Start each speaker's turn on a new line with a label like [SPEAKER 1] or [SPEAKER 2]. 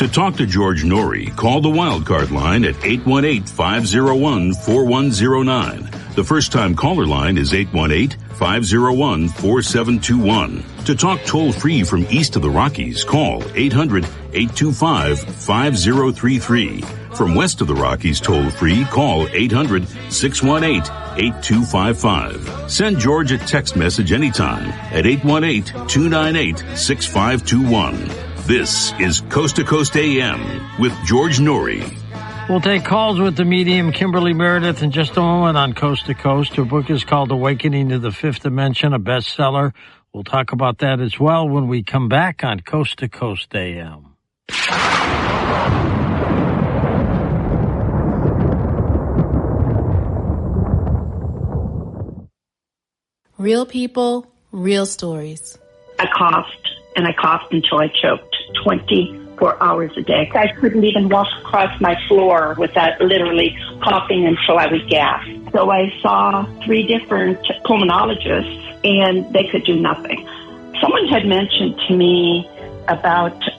[SPEAKER 1] To talk to George Norrie, call the Wildcard line at 818-501-4109. The first-time caller line is 818-501-4721. To talk toll-free from east of the Rockies, call 800-825-5033. From west of the Rockies toll-free, call 800-618-8255. Send George a text message anytime at 818-298-6521. This is Coast to Coast AM with George Norrie.
[SPEAKER 2] We'll take calls with the medium Kimberly Meredith in just a moment on Coast to Coast. Her book is called Awakening to the Fifth Dimension, a bestseller. We'll talk about that as well when we come back on Coast to Coast AM.
[SPEAKER 3] Real people, real stories.
[SPEAKER 4] I coughed, and I coughed until I choked 24 hours a day. I couldn't even walk across my floor without literally coughing until I would gasp. So I saw 3 different pulmonologists, and they could do nothing. Someone had mentioned to me about